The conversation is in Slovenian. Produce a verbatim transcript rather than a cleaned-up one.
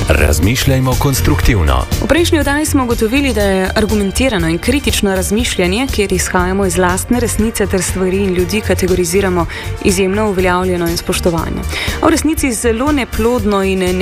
Razmišljajmo konstruktivno. V prejšnji oddaji smo ugotovili, da je argumentirano in kritično razmišljanje, kjer izhajamo iz lastne resnice ter stvari in ljudi kategoriziramo, izjemno uveljavljeno in spoštovano. A v resnici zelo neplodno in